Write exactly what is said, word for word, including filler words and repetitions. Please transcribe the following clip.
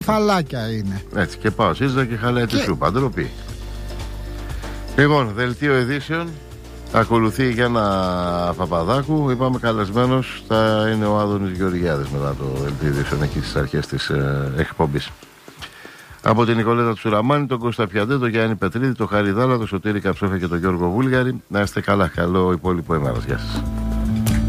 Φαλάκια είναι. Έτσι και πάω ΣΥΡΙΖΑ και χαλάει τη σούπα. Ντροπή. Λοιπόν, δελτίο ειδήσεων. Ακολουθεί η Γιάννα Παπαδάκου. Είπαμε καλεσμένος θα είναι ο Άδωνης Γεωργιάδης μετά το δελτίο ειδήσεων εκεί στις αρχές της ε, εκπομπής. Από την Νικολέτα Τσουραμάνη, τον Κώστα Πιαντέ, τον Γιάννη Πετρίδη, τον Χάρη Δάλα, τον Σωτήρη Καψόφια και τον Γιώργο Βούλγαρη. Να είστε καλά. Καλό υπόλοιπο ημέρας. Γεια σας.